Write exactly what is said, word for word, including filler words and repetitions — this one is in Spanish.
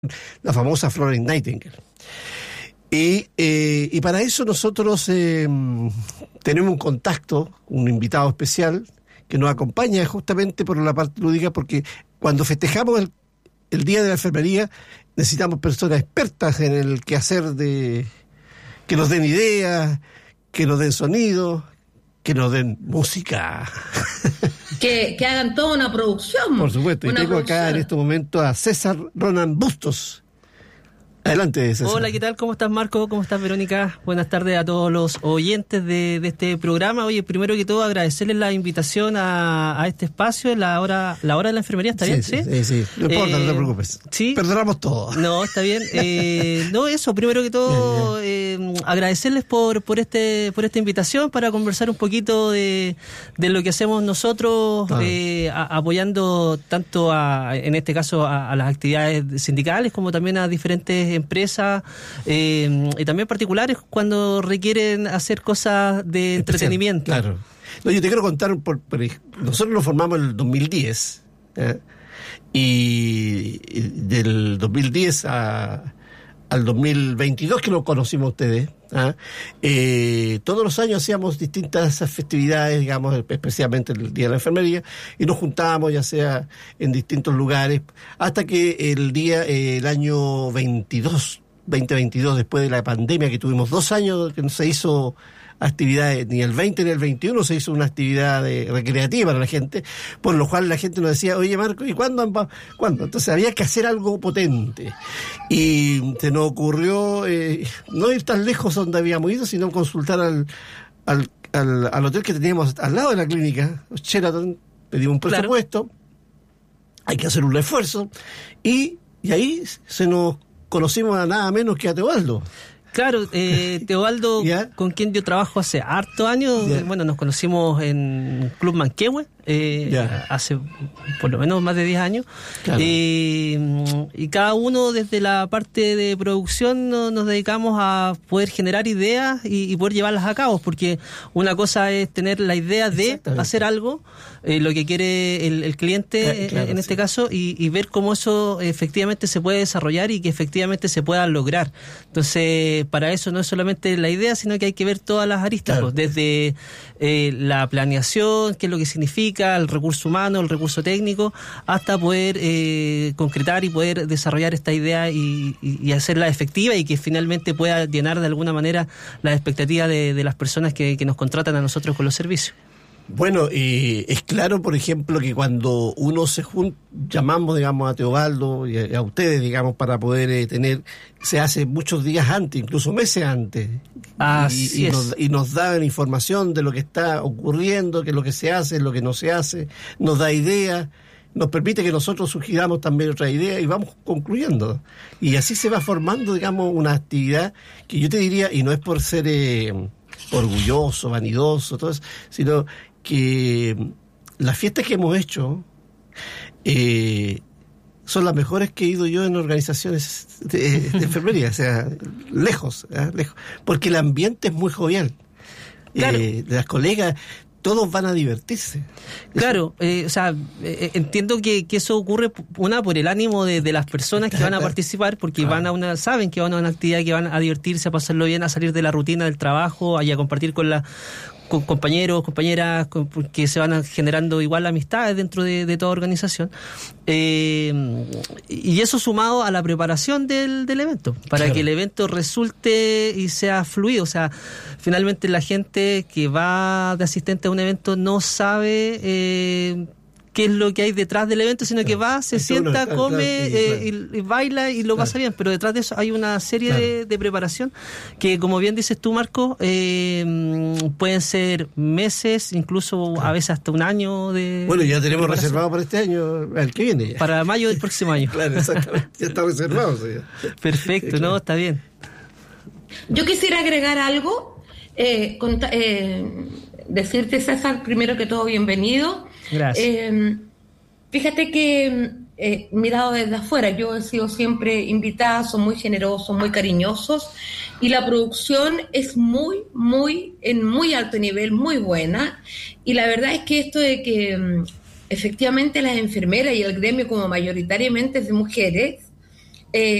la famosa Florence Nightingale. Y, eh, y para eso nosotros eh, tenemos un contacto, un invitado especial que nos acompaña justamente por la parte lúdica, porque cuando festejamos el, el Día de la Enfermería necesitamos personas expertas en el quehacer de que nos den ideas, que nos den sonido, que nos den música. Que, que hagan toda una producción. Por supuesto, y tengo producción. Acá en este momento a César Ronan Bustos. Adelante, César. Hola, ¿qué tal? ¿Cómo estás, Marco? ¿Cómo estás, Verónica? Buenas tardes a todos los oyentes de, de este programa. Oye, primero que todo, agradecerles la invitación a, a este espacio, la hora la hora de la enfermería, ¿está sí, bien? Sí, sí, sí. No importa, eh, no te preocupes. ¿Sí? Perdonamos todo. No, está bien. Eh, no, eso, primero que todo, eh, agradecerles por por este por esta invitación para conversar un poquito de, de lo que hacemos nosotros, ah. eh, a, apoyando tanto, a, en este caso, a, a las actividades sindicales como también a diferentes empresas eh, y también particulares cuando requieren hacer cosas de entretenimiento. Claro. No, yo te quiero contar, por, por, nosotros nos formamos en el dos mil diez, ¿eh? y, y del dos mil diez a, al dos mil veintidós que nos conocimos ustedes, ¿eh? Eh, todos los años hacíamos distintas festividades, digamos, especialmente el Día de la Enfermería, y nos juntábamos ya sea en distintos lugares, hasta que el día, eh, el año veintidós, veinte veintidós, después de la pandemia, que tuvimos dos años que no se hizo actividades, ni el veinte ni el veintiuno se hizo una actividad de, recreativa para la gente, por lo cual la gente nos decía, oye, Marco, ¿y cuándo? ¿Cuándo? Entonces había que hacer algo potente. Y se nos ocurrió eh, no ir tan lejos donde habíamos ido, sino consultar al, al, al, al hotel que teníamos al lado de la clínica, Sheraton, pedimos un presupuesto, claro. Hay que hacer un esfuerzo, y, y ahí se nos conocimos a nada menos que a Teobaldo. Claro, eh, Teobaldo, ¿yeah? Con quien yo trabajo hace harto años, yeah. Bueno, nos conocimos en Club Manquehue, eh, yeah. hace por lo menos más de diez años, claro. eh, y cada uno desde la parte de producción no, nos dedicamos a poder generar ideas y, y poder llevarlas a cabo, porque una cosa es tener la idea de hacer algo, eh, lo que quiere el, el cliente, eh, claro, en este sí. caso, y, y ver cómo eso efectivamente se puede desarrollar y que efectivamente se pueda lograr. Entonces, para eso no es solamente la idea, sino que hay que ver todas las aristas, claro. pues, desde eh, la planeación, qué es lo que significa, el recurso humano, el recurso técnico, hasta poder eh, concretar y poder desarrollar esta idea y, y, y hacerla efectiva y que finalmente pueda llenar de alguna manera las expectativas de, de las personas que, que nos contratan a nosotros con los servicios. Bueno, eh, es claro, por ejemplo, que cuando uno se junta, llamamos, digamos, a Teobaldo y a, a ustedes, digamos, para poder eh, tener, se hace muchos días antes, incluso meses antes. Así y, y, es. Nos, y nos dan información de lo que está ocurriendo, qué es lo que se hace, lo que no se hace, nos da ideas, nos permite que nosotros sugiramos también otra idea y vamos concluyendo. Y así se va formando, digamos, una actividad que yo te diría, y no es por ser eh, orgulloso, vanidoso, todo eso, sino que las fiestas que hemos hecho eh, son las mejores que he ido yo en organizaciones de, de enfermería, o sea, lejos, ¿eh? lejos, porque el ambiente es muy jovial. Claro. Eh, las colegas, todos van a divertirse. Claro, eh, o sea, eh, entiendo que, que eso ocurre, una, por el ánimo de, de las personas que van a participar, porque van a una, saben que van a una actividad, que van a divertirse, a pasarlo bien, a salir de la rutina del trabajo, y a compartir con la con compañeros, compañeras, con, que se van generando igual amistades dentro de, de toda organización. Eh, y eso sumado a la preparación del, del evento, para claro. que el evento resulte y sea fluido. O sea, finalmente la gente que va de asistente a un evento no sabe eh, qué es lo que hay detrás del evento, sino que va, se sienta, está, come claro, sí, eh, claro. y, y baila y lo claro. pasa bien, pero detrás de eso hay una serie claro. de, de preparación que, como bien dices tú, Marco, eh, pueden ser meses, incluso claro. a veces hasta un año de... Bueno, ya tenemos reservado para este año, el que viene ya. Para mayo del próximo año. Claro, exactamente, ya está reservado. Ya. Perfecto, sí, claro. no, está bien. Yo quisiera agregar algo, eh, conta, eh, decirte, César, primero que todo, bienvenido. Gracias. Eh, fíjate que eh, mirado desde afuera, yo he sido siempre invitada, son muy generosos, muy cariñosos, y la producción es muy, muy, en muy alto nivel, muy buena, y la verdad es que esto de que um, efectivamente las enfermeras y el gremio como mayoritariamente es de mujeres, eh,